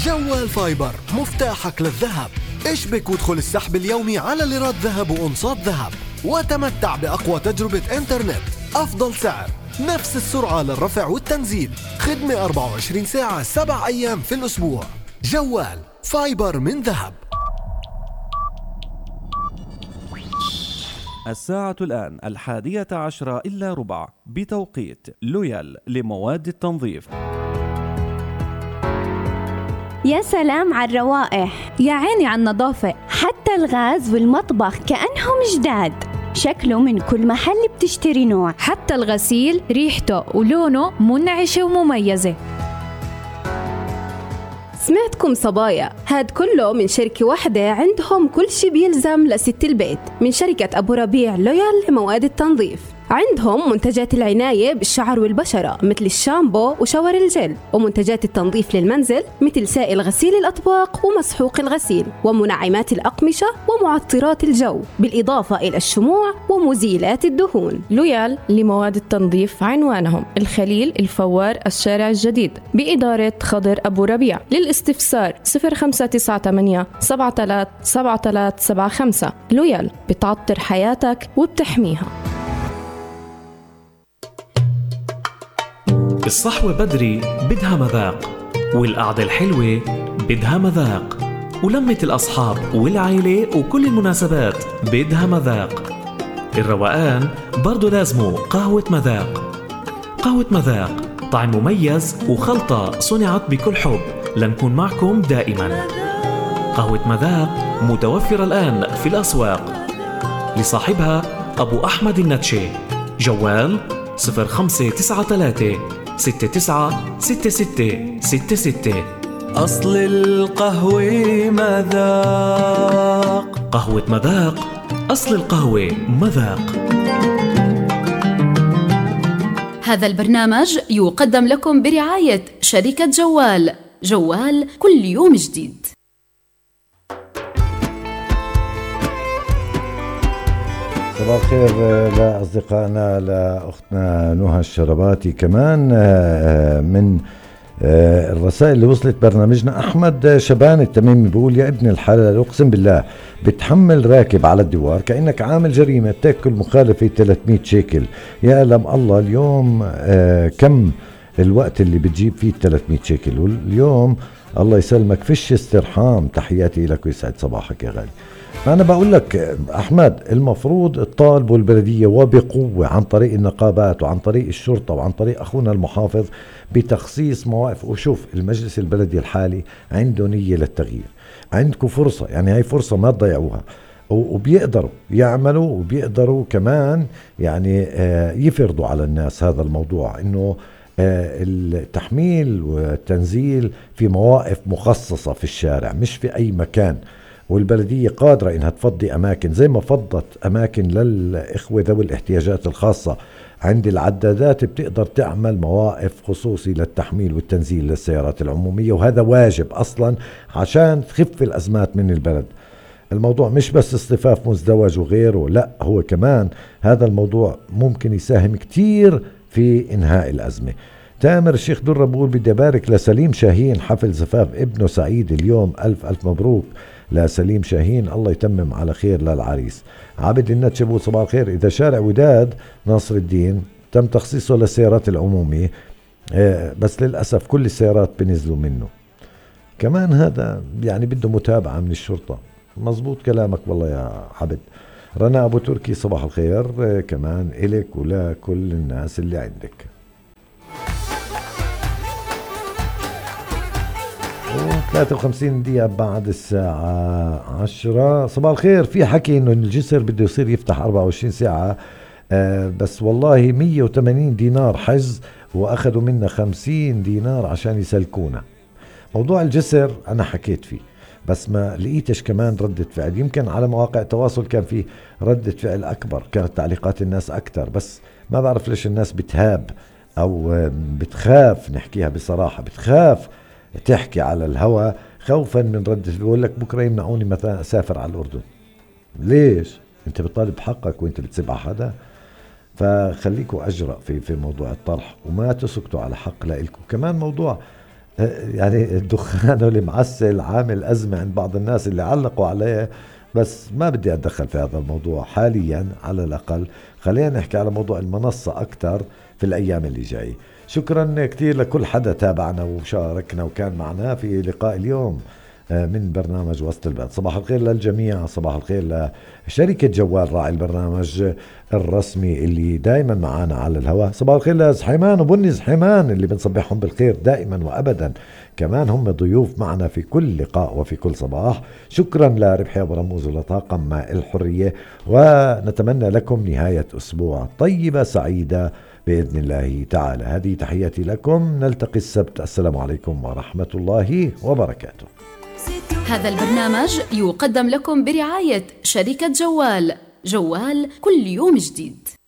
جوال فايبر، مفتاحك للذهب. اشبك وادخل السحب اليومي على ليرات ذهب وأنصات ذهب، وتمتع بأقوى تجربة إنترنت، أفضل سعر، نفس السرعة للرفع والتنزيل، خدمة 24 ساعة 7 أيام في الأسبوع. جوال فايبر من ذهب. الساعة الآن 11:10 بتوقيت لويال لمواد التنظيف. يا سلام على الروائح، يا عيني على النظافة، حتى الغاز والمطبخ كأنهم جداد. شكله من كل محل بتشتري نوع، حتى الغسيل ريحته ولونه منعشة ومميزة. سمعتكم صبايا، هاد كله من شركة واحدة عندهم كل شي بيلزم لست البيت، من شركة أبو ربيع لويال لمواد التنظيف. عندهم منتجات العناية بالشعر والبشرة مثل الشامبو وشاور الجل، ومنتجات التنظيف للمنزل مثل سائل غسيل الأطباق ومسحوق الغسيل، ومنعمات الأقمشة ومعطرات الجو، بالإضافة إلى الشموع ومزيلات الدهون. لويال لمواد التنظيف عنوانهم الخليل الفوار الشارع الجديد بإدارة خضر أبو ربيع. للاستفسار 0598 737375. لويال بتعطر حياتك وبتحميها. الصحوة بدري بدها مذاق، والقعدة الحلوة بدها مذاق، ولمة الأصحاب والعائلة وكل المناسبات بدها مذاق. الروقان برضو لازمه قهوة مذاق. قهوة مذاق طعم مميز وخلطة صنعت بكل حب لنكون معكم دائما. قهوة مذاق متوفرة الآن في الأسواق، لصاحبها أبو أحمد النتشي. جوال 0593 696666. أصل القهوة مذاق. قهوة مذاق، أصل القهوة مذاق. هذا البرنامج يقدم لكم برعاية شركة جوال. جوال كل يوم جديد. صباح الخير لأصدقائنا، لأختنا نهى الشرباتي كمان من الرسائل اللي وصلت برنامجنا. أحمد شبان التميمي بيقول: يا ابن الحلال أقسم بالله بتحمل راكب على الدوار كأنك عامل جريمة، بتاكل مخالفة 300 شيكل. يا لم الله اليوم كم الوقت اللي بتجيب فيه 300 شيكل، واليوم الله يسلمك فيش استرحام. تحياتي لك ويسعد صباحك يا غالي. أنا بقول لك أحمد، المفروض الطالب والبلدية وبقوة عن طريق النقابات وعن طريق الشرطة وعن طريق أخونا المحافظ بتخصيص مواقف. وشوف المجلس البلدي الحالي عنده نية للتغيير، عندكم فرصة، يعني هاي فرصة ما تضيعوها، وبيقدروا يعملوا وبيقدروا كمان يعني يفرضوا على الناس هذا الموضوع، إنه التحميل والتنزيل في مواقف مخصصة في الشارع مش في أي مكان. والبلدية قادرة إنها تفضي أماكن زي ما فضت أماكن للإخوة ذوي الاحتياجات الخاصة. عند العدادات بتقدر تعمل مواقف خصوصي للتحميل والتنزيل للسيارات العمومية، وهذا واجب أصلا عشان تخف الأزمات من البلد. الموضوع مش بس اصطفاف مزدوج وغيره، لا، هو كمان هذا الموضوع ممكن يساهم كتير في إنهاء الأزمة. تامر الشيخ درة بقول: بدي أبارك لسليم شاهين حفل زفاف ابنه سعيد اليوم. ألف ألف مبروك لسليم شاهين، الله يتمم على خير للعريس. عابد النتش بقول: صباح الخير، إذا شارع وداد ناصر الدين تم تخصيصه للسيارات العمومية بس للأسف كل السيارات بنزلوا منه، كمان هذا يعني بده متابعة من الشرطة. مزبوط كلامك والله يا عبد. رنا أبو تركي: صباح الخير كمان إلك ولا كل الناس اللي عندك. 53 دقيقة بعد الساعة 10. صباح الخير. في حكي إنه الجسر بده يصير يفتح 24 ساعة بس والله 180 دينار حجز وأخذوا منا 50 دينار عشان يسلكونا. موضوع الجسر أنا حكيت فيه بس ما لقيتش كمان ردة فعل. يمكن على مواقع التواصل كان في ردة فعل أكبر، كانت تعليقات الناس أكتر، بس ما بعرف ليش الناس بتهاب أو بتخاف، نحكيها بصراحة، بتخاف تحكي على الهواء خوفا من ردة. بيقول لك بكرة يمنعوني مثلا أسافر على الأردن. ليش؟ أنت بتطالب بحقك وأنت بتسيب على حدا؟ فخليكوا أجرأ في موضوع الطرح وما تسكتوا على حق لإلكم. كمان موضوع يعني الدخان المعسل عامل أزمة عند بعض الناس اللي علقوا عليه، بس ما بدي أتدخل في هذا الموضوع حاليا. على الأقل خلينا نحكي على موضوع المنصة أكتر في الأيام اللي جاي. شكرا كتير لكل حدا تابعنا وشاركنا وكان معنا في لقاء اليوم من برنامج وسط البلد. صباح الخير للجميع، صباح الخير لشركة جوال راعي البرنامج الرسمي اللي دائما معانا على الهواء. صباح الخير لزحيمان وبني زحيمان اللي بنصبحهم بالخير دائما وأبدا، كمان هم ضيوف معنا في كل لقاء وفي كل صباح. شكرا لربحي أبو رموز ولطاقم الحرية، ونتمنى لكم نهاية أسبوع طيبة سعيدة بإذن الله تعالى. هذه تحياتي لكم، نلتقي السبت. السلام عليكم ورحمة الله وبركاته. هذا البرنامج يقدم لكم برعاية شركة جوال، جوال كل يوم جديد.